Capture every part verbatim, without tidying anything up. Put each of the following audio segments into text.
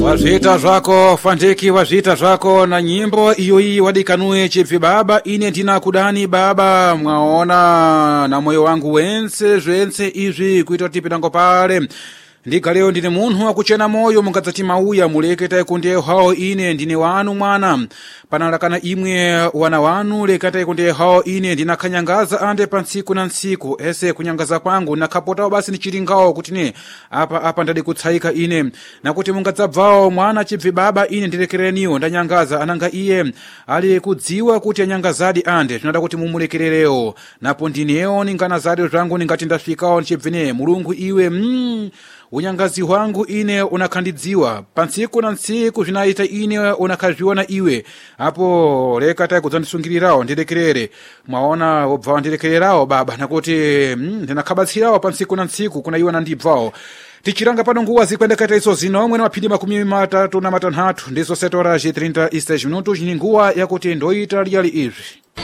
Wazita zvako fandeki wazita zvako na nyimbo iyo hii wadikanue chipfi baba ine ndina kudani baba mwaona na moyo wangu wense zvense izvi kuita tipitango pale ndika leo ndine munhu akuchena moyo mungadzati mauya muleketa ikunde hao ine ndine wanu mwana panalakana imwe wana wanu lekata ikunde hao ine ndinakanyangaza ande pansiku na nsiku ese kunyangaza kwangu nakapotao basi nichiringao kuti ne apa apa ndade kutsaika ine nakuti mungadzabvao mwana chibvi baba ine ndirekereniwo ndanyangaza ananga iye ali kudziwa kuti anyangazadi ande zvinoda kuti mumulekerereo napo ndinewo ningana zadi zvangu ningati ndasvikao chibvine mulungu iwe mm, unyangazi wangu ine unakhandidziwa pansiku na nsiku zvinaita ine unakazviona iwe apo lekata kudzandisungirirawo ndirekerere mwaona obva ndirekererawo baba nakuti mm, ndinakhabatsirawo pansiku na nsiku kuna iwe nandibvawo tichiranga pano nguwa zikwendekata iso zino omwe na maphindi makumi matatu na matanhatu ndizo setora ji thirty istes minutos ni nguwa yakuti ndoita liyali izvi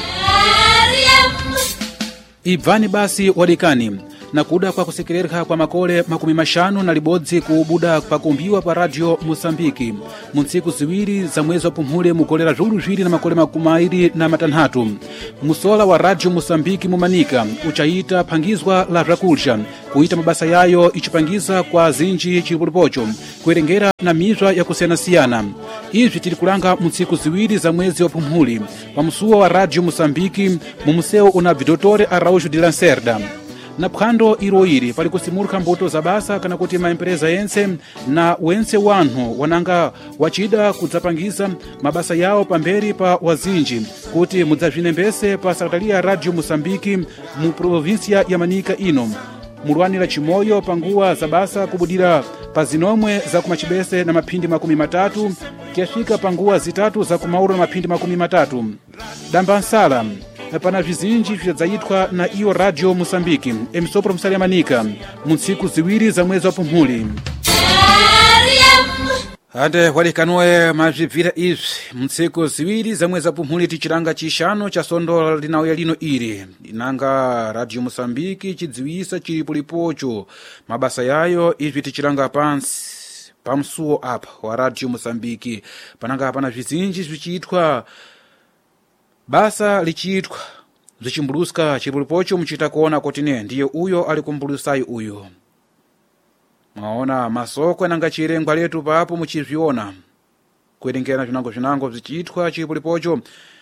ibvani basi wadikani na kuda kwa kusekererha kwa makole makumi mashanu na libodzi kubuda kwa kumbiwa pa radio Mosambiki muntsiku ziwiri za mwezi wa Pumhule mukolera zulu zviri na makole makumairi na matanhatu musola wa radio Mosambiki mumanika uchaita phangizwa la rakulsha kuita mabasa yayo ichipangiza kwa zinji chilipocho kuerengera na mizwa ya kusiyana-siyana izvi tiri kulanga muntsiku ziwiri za mwezi wa Pumhule pa musuwa wa radio Mosambiki mumuseo una Vidotore Araújo de Lacerda na phwando iroiri pali kusimurika mbuto za basa kana kuti maempresa yense na wense wanhu wananga wachida kudzapangiza mabasa yawo pamberi pa wazinji kuti mudzazvinembese pa sakatalia radio Mosambiki mu provincia ya Manika ino mulwanira chimoyo panguwa za basa kubudira pa zinomwe za kumachibese na maphindi makumi matatu kiafika panguwa zitatu za kumauro na maphindi makumi matatu damba nsala pana vizinji vyadzayitwa na iyo radio Mosambiki emisopro msali ya Manika muntsiku ziwiri za mwezi wa Pumhuli ande walikanue mazvibvira izvi muntsiku ziwiri za mwezi wa Pumhuli tichiranga chishano cha sondo linauya lino iri inanga radio Mosambiki chidziwisa chilipolipocho mabasa yayo izvi tichiranga pansi pamsuo apa wa radio Mosambiki pananga pana vizinji vichiitwa basa lichiitwa zichimbuluska chilipocho mchita kuona kuti ne ndiye uyo ali kumbulusai uyo mwaona masoko nanga chirengwa letu papo muchizviona kuerengera zvinango zvinango zichiitwa chilipocho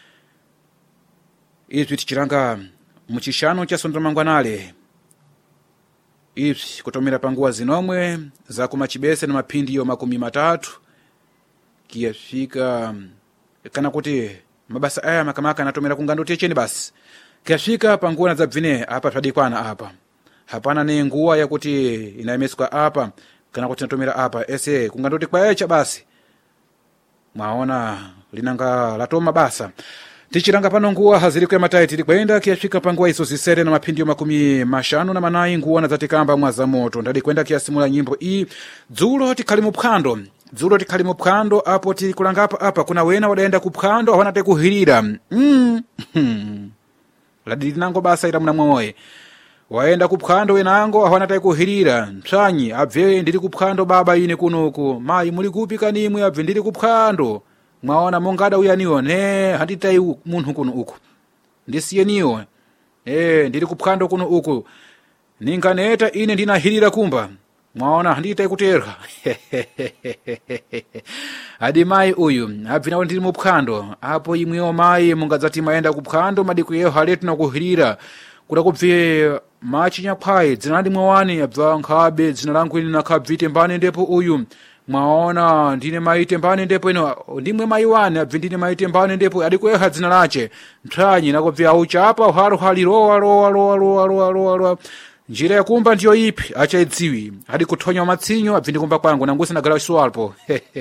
izvi tichiranga muchishano cha sondo mangwanale izvi kutomera panguwa zinomwe za kumachibese na maphindi yo makumi matatu kiyafika kana kuti mabasa aya makamaka anatomera kungando techeni basi kiafika panguwa zabvine apa zvadikwana apa hapana ne nguwa yakuti inaemeswa apa kana kuti natomera apa ese kungandoti kwaecha basi mwaona linanga latoma basa tichiranga pano nguwa haziri kwa matai tili kwenda kiafika panguwa iso zisere na maphindi makumi mashanu na manai nguwa na zatikamba mwaza moto ndadi kwenda kiasimula nyimbo ii dzulo tikali muphwando dzulo tikali muphwando apo tili kulanga apa apa kuna wena wadaenda kuphwando hawana te kuhirira mm. ladili nango basa ila muna mwoye waenda kuphwando wenango hawana te kuhirira msanyi abve ndili kuphwando baba ine kunuku mai muli kupi kanimwe abve ndili kuphwando mwaona mongada uyaniwo ne handitai munhu kuno uku ndisiyeniwo eh ndili kuphwando kuno uku ninganeta ine ndinahirira kumba mwaona handitai kuterha adi mai uyu abvinawo ndili muphwando apo imwewo mai mungadzati maenda kuphwando madiku yeho haletu na kuhirira kuda kubve machinyaphayi dzina ndi mwawani abva nkhabe dzina langu ine nakhabvite mbane ndepo uyu mwaona ndine maite mbane ndepo ino ndimwe mai wane abve ndine maite mbane ndepo adikueha dzina lache mtranyi nakubve auchapa uharo halirowa rowa rowa rowa rowa rowa rowa njira ya kumba ndiyo ipi acha idziwi hadi kuthonya matsinyo abve ndikumba kwangu nangusi nagala iswalpo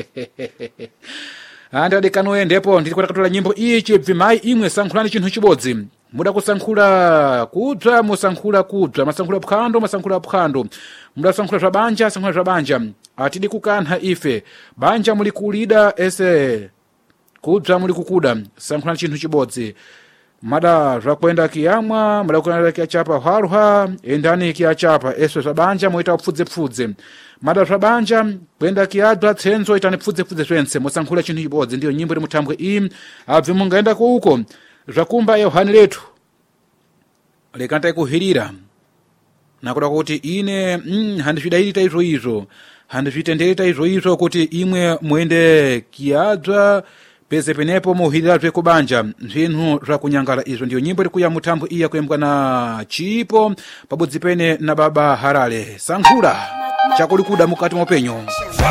andi adikanoe ndepo ndili kutakatola nyimbo ichi ibvi mai imwe sankhulani chinthu chibodzi muda kusankhula kubva musankhula kubva masankhula phwando masankhula phwando muda sankhula zva banja sankhula zva banja atidi kukanha ife banja muli kulida ese kubva muli kukuda sankhula chinthu chibodzi mada zvakwenda kiyamwa mada kuenda kiachapa hwaruha endani kiachapa eswe zva banja moita upfudze pfudze madazwa banja kwenda kiadwa tsenzo itane pfudze-pfudze zvense mosankhula chinthu chibodzi ndiyo nyimbo iri muthambwe iyi abve mungaenda kuuko zvakumba yohani letu lekanta ikuhirira nakuda kuti ine mm, handizvidayirita izvo izvo handizvitendereta izvo izvo kuti imwe muende kiadzwa pese penepo muhirirazve kubanja zvinhu zvakunyangala izvo ndiyo nyimbo iri kuya muthambwe iya kuembwa na chipo pabodzi pene na baba Harale sankhula chakulikuda mukati mopenyo.